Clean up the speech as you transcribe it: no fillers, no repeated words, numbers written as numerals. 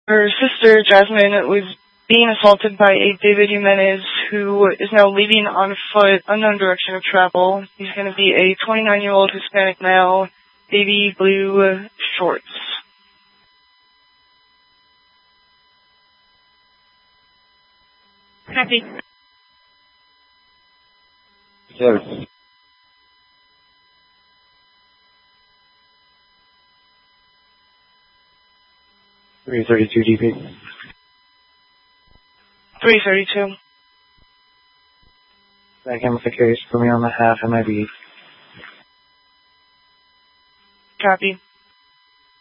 Her sister, Jasmine, was being assaulted by a David Jimenez, who is now leaving on foot, unknown direction of travel. He's going to be a 29-year-old Hispanic male, baby blue shorts. Copy. Yes. .332 DP. 332. Back in with the case, put me on the half MIB. Copy.